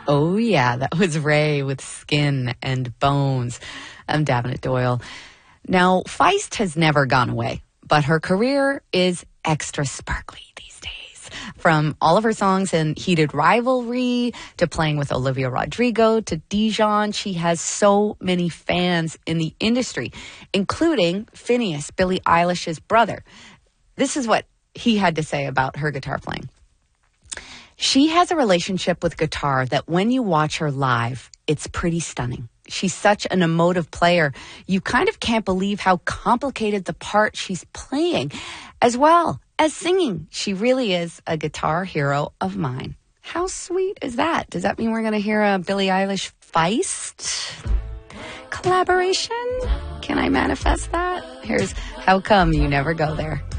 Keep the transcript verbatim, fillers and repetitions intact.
Oh, yeah, that was Ray with Skin and Bones. I'm Davenant Doyle. Now, Feist has never gone away, but her career is extra sparkly these days. From all of her songs in Heated Rivalry to playing with Olivia Rodrigo to Dijon, she has so many fans in the industry, including Phineas, Billie Eilish's brother. This is what he had to say about her guitar playing. She has a relationship with guitar that when you watch her live, it's pretty stunning. She's such an emotive player. You kind of can't believe how complicated the part she's playing, as well as singing. She really is a guitar hero of mine. How sweet is that? Does that mean we're going to hear a Billie Eilish Feist collaboration? Can I manifest that? Here's How Come You Never Go There.